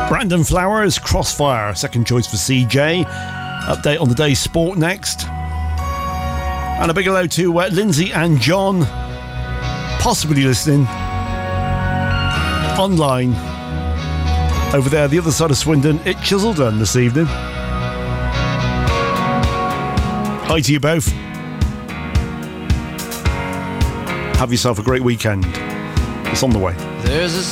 Brandon Flowers, Crossfire, second choice for CJ. Update on the day's sport next. And a big hello to Lindsay and John, possibly listening online over there, the other side of Swindon at Chiseldon this evening. Hi to you both. Have yourself a great weekend. It's on the way. There's a